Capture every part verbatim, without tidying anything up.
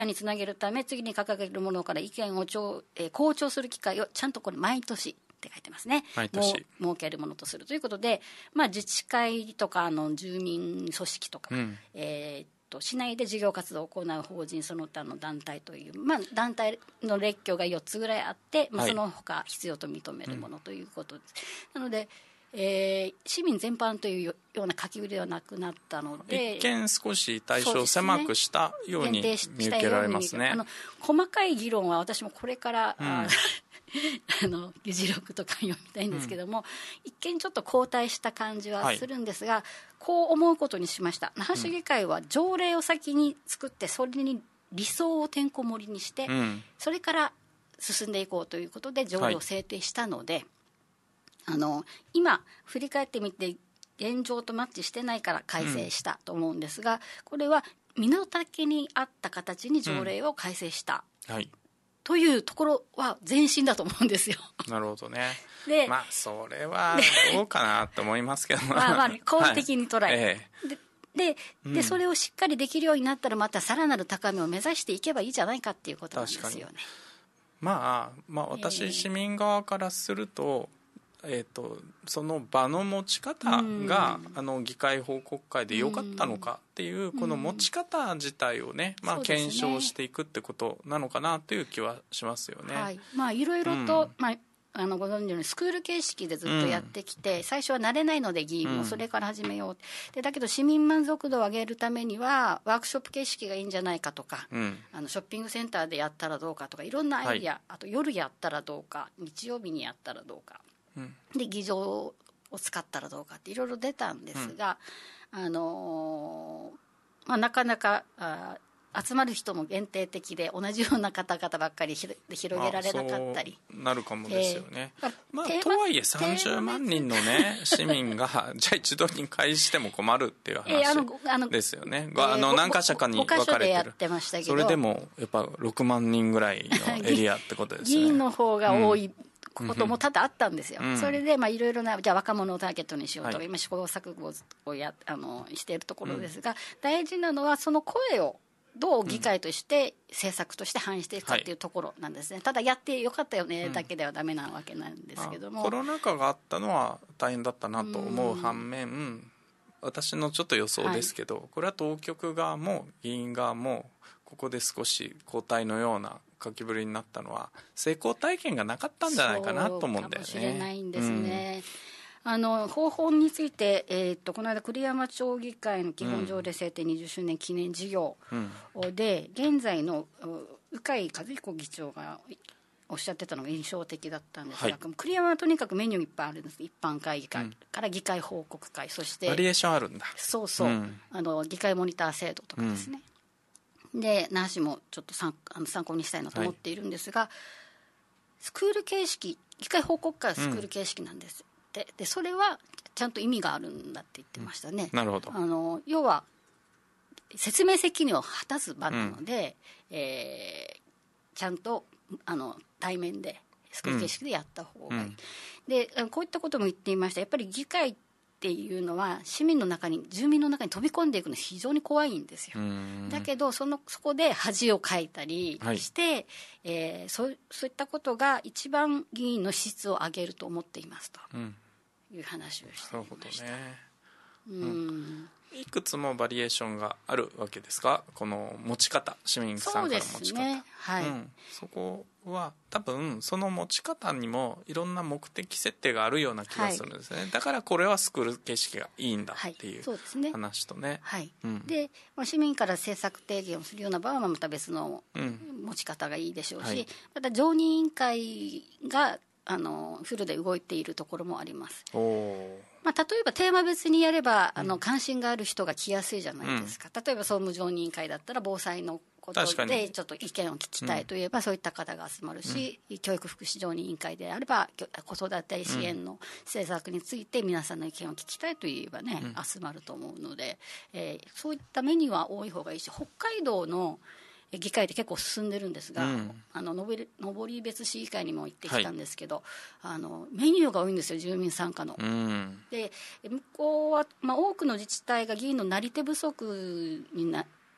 につなげるため次に掲げるものから意見をちょ、えー、公聴する機会をちゃんとこれ毎年って書いてますね。 毎年設けるものとするということで、まあ、自治会とかあの住民組織とか、うん、えー市内で事業活動を行う法人その他の団体という、まあ、団体の列挙がよっつぐらいあって、まあ、その他必要と認めるものということです、うん、なので、えー、市民全般というような書き売りではなくなったので一見少し対象を狭くしたように見受けられますね。 あの細かい議論は私もこれから、うん、あの議事録とか読みたいんですけども、うん、一見ちょっと後退した感じはするんですが、はい、こう思うことにしました。那覇市議会は条例を先に作ってそれに理想をてんこ盛りにして、うん、それから進んでいこうということで条例を制定したので、はい、あの今振り返ってみて現状とマッチしてないから改正したと思うんですが、うん、これは身の丈に合った形に条例を改正した、うん、はいというところは前進だと思うんですよ。 なるほどね。で、まあそれはどうかなと思いますけどまあまあ好意的に捉え、はいええ、でで、うん、でそれをしっかりできるようになったらまたさらなる高みを目指していけばいいじゃないかっていうことなんですよね。 まあ、まあ私市民側からすると、えーと、その場の持ち方が、うん、あの議会報告会で良かったのかっていう、うん、この持ち方自体をね、まあ、検証していくってことなのかなという気はしますよね。 はい、まあいろいろと、うんまああのご存知のようにスクール形式でずっとやってきて、うん、最初は慣れないので議員もそれから始めよう、うん、でだけど市民満足度を上げるためにはワークショップ形式がいいんじゃないかとか、うん、あのショッピングセンターでやったらどうかとかいろんなアイディア、はい、あと夜やったらどうか日曜日にやったらどうか、うん、で議場を使ったらどうかっていろいろ出たんですが、うん、あのーまあ、なかなかあ集まる人も限定的で同じような方々ばっかりひ広げられなかったりなるかもですよね、えーまあ、とはいえさんじゅうまん人のね市民がじゃあ一度に会しても困るっていう話ですよね、えー、あのあの何か所かに分かれてるてそれでもやっぱろくまん人ぐらいのエリアってことですね議員の方が多い、うんことも多々あったんですよ、うん、それでいろいろなじゃあ若者をターゲットにしようとか、はい、今試行錯誤をやあのしているところですが、うん、大事なのはその声をどう議会として政策として反映していくかっていうところなんですね、はい、ただやってよかったよねだけではダメなわけなんですけども、 うん、コロナ禍があったのは大変だったなと思う反面、うん、私のちょっと予想ですけど、はい、これは当局側も議員側もここで少し交代のような書きぶりになったのは成功体験がなかったんじゃないかなと思うんだよね。そうかもしれないんですね、うん、あの方法について、えー、っとこの間栗山町議会の基本条例制定にじゅっしゅうねん記念事業で、うん、現在の鵜飼和彦議長がおっしゃってたのが印象的だったんですが、はい、栗山はとにかくメニューいっぱいあるんです。一般会議会から議会報告会、そしてバリエーションあるんだ。 そうそう、うん、あの議会モニター制度とかですね、うん、で那覇市もちょっと参あの参考にしたいなと思っているんですが、はい、スクール形式、議会報告会はスクール形式なんです、うん、で, でそれはちゃんと意味があるんだって言ってましたね、 うん、なるほど。 あの要は説明責任を果たす場なので、うんえー、ちゃんとあの対面でスクール形式でやった方がいい、うん、でこういったことも言っていました。やっぱり議会っていうのは市民の中に住民の中に飛び込んでいくの非常に怖いんですよ。だけどそのそこで恥をかいたりして、はいえー、そうそういったことが一番議員の質を上げると思っていますという話をしていました。 なるほどね。 うん、うんいくつもバリエーションがあるわけですか、この持ち方、市民さんから持ち方。そうですね、はいうん、そこは多分その持ち方にもいろんな目的設定があるような気がするんですね、はい、だからこれはスクール形式がいいんだっていう話とね、 はいはいうん、で市民から政策提言をするような場合はまた別の持ち方がいいでしょうし、うんはい、また常任委員会があのフルで動いているところもあります。おまあ、例えばテーマ別にやればあの関心がある人が来やすいじゃないですか、うん、例えば総務常任委員会だったら防災のことでちょっと意見を聞きたいといえばそういった方が集まるし、うん、教育福祉常任委員会であれば子育て支援の政策について皆さんの意見を聞きたいといえばね、うん、集まると思うので、えー、そういったメニューは多い方がいいし、北海道の議会って結構進んでるんですが、うん、あの登別市議会にも行ってきたんですけど、はい、あのメニューが多いんですよ、住民参加の、うん、で向こうは、まあ、多くの自治体が議員のなり手不足に な,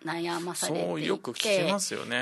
悩まされていて、 そうよく聞きますよね。